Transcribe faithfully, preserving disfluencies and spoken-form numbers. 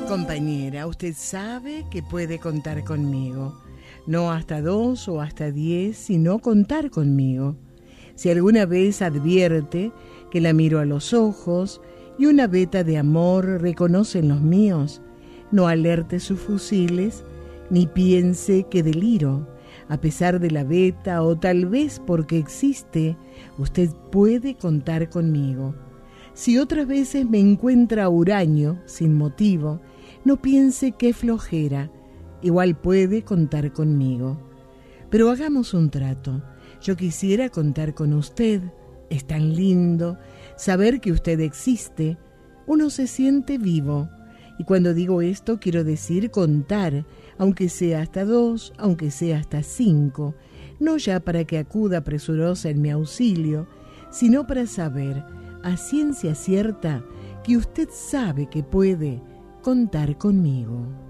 Compañera, usted sabe que puede contar conmigo. No hasta dos o hasta diez, sino contar conmigo. Si alguna vez advierte que la miro a los ojos y una veta de amor reconoce en los míos, no alerte sus fusiles ni piense que deliro. A pesar de la veta o tal vez porque existe, usted puede contar conmigo. Si otras veces me encuentra huraño, sin motivo, no piense que flojera, igual puede contar conmigo. Pero hagamos un trato. Yo quisiera contar con usted. Es tan lindo saber que usted existe. Uno se siente vivo. Y cuando digo esto quiero decir contar, aunque sea hasta dos, aunque sea hasta cinco, no ya para que acuda presurosa en mi auxilio, sino para saber a ciencia cierta que usted sabe que puede contar conmigo.